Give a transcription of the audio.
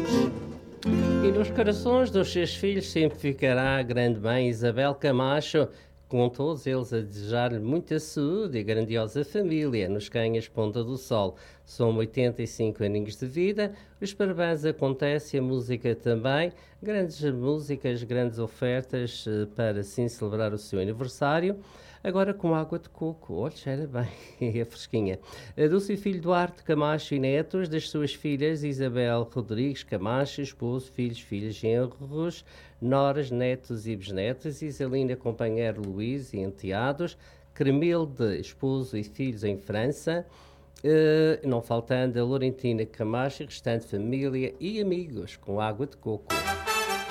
E nos corações dos seus filhos sempre ficará a grande mãe Isabel Camacho, com todos eles a desejar-lhe muita saúde e grandiosa família, nos Canhas Ponta do Sol. São 85 aninhos de vida, os parabéns acontecem, a música também, grandes músicas, grandes ofertas para assim celebrar o seu aniversário. Agora com água de coco, olha, cheira bem, é fresquinha. Do seu filho Duarte Camacho e netos, das suas filhas Isabel Rodrigues Camacho, esposo, filhos, filhas, genros, noras, netos e bisnetos, Isalina, companheiro Luís e enteados, Cremilde, esposo e filhos em França, não faltando a Laurentina Camacho e restante família e amigos com água de coco.